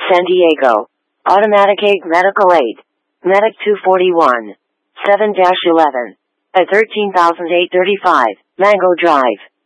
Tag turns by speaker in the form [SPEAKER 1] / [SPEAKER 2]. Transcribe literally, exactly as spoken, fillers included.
[SPEAKER 1] San Diego. Automatic eight Medical eight. Medic two forty-one. seven eleven. At thirteen thousand eight hundred thirty-five. Mango Drive.